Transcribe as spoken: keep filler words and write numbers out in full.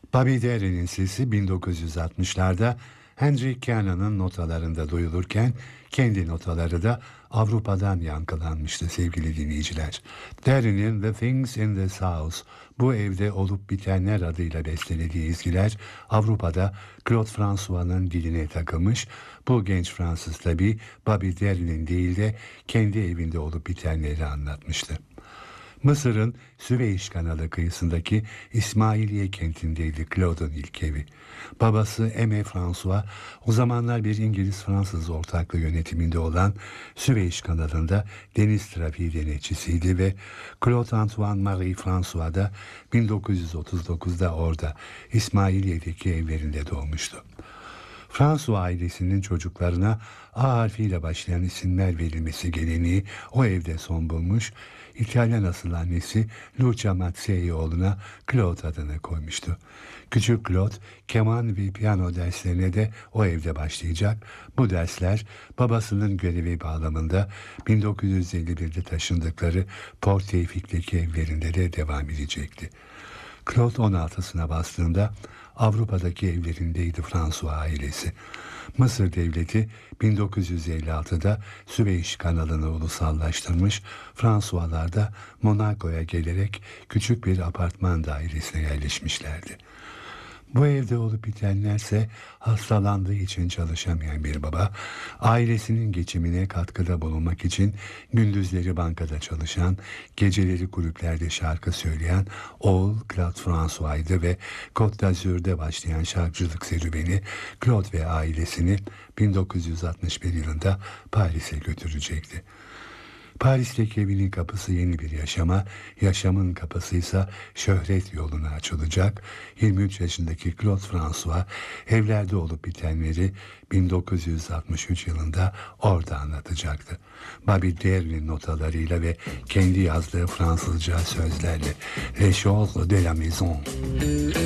Bobby Darin'in sesi bin dokuz yüz altmışlarda Henry Cannon'ın notalarında duyulurken kendi notaları da Avrupa'dan yankılanmıştı sevgili dinleyiciler. Darin'in The Things in This House, bu evde olup bitenler adıyla bestelediği ezgiler Avrupa'da Claude François'nın diline takılmış. Bu genç Fransız tabi Bobby Darin'in değil de kendi evinde olup bitenleri anlatmıştı. Mısır'ın Süveyş kanalı kıyısındaki İsmailiye kentindeydi Claude'un ilk evi. Babası Aimé François o zamanlar bir İngiliz-Fransız ortaklığı yönetiminde olan Süveyş kanalında deniz trafiği denetçisiydi ve Claude Antoine Marie François da bin dokuz yüz otuz dokuzda orada İsmailiye'deki evlerinde doğmuştu. François ailesinin çocuklarına A harfiyle başlayan isimler verilmesi geleneği o evde son bulmuş. İtalyan asıl annesi Lucia Mazzei oğluna Claude adını koymuştu. Küçük Claude keman ve piyano derslerine de o evde başlayacak. Bu dersler babasının görevi bağlamında bin dokuz yüz elli birde taşındıkları Port Tevfik'teki evlerinde de devam edecekti. Claude on altısına bastığında Avrupa'daki evlerindeydi François ailesi. Mısır devleti bin dokuz yüz elli altıda Süveyş kanalını ulusallaştırmış, François'lar da Monaco'ya gelerek küçük bir apartman dairesine yerleşmişlerdi. Bu evde olup bitenlerse hastalandığı için çalışamayan bir baba, ailesinin geçimine katkıda bulunmak için gündüzleri bankada çalışan, geceleri kulüplerde şarkı söyleyen oğul Claude François'ydı ve Côte d'Azur'da başlayan şarkıcılık serüveni Claude ve ailesini bin dokuz yüz altmış bir yılında Paris'e götürecekti. Paris'teki evinin kapısı yeni bir yaşama, yaşamın kapısıysa şöhret yoluna açılacak. yirmi üç yaşındaki Claude François evlerde olup bitenleri bin dokuz yüz altmış üç yılında orada anlatacaktı. Bobby Darin'in notalarıyla ve kendi yazdığı Fransızca sözlerle Les choses de la maison.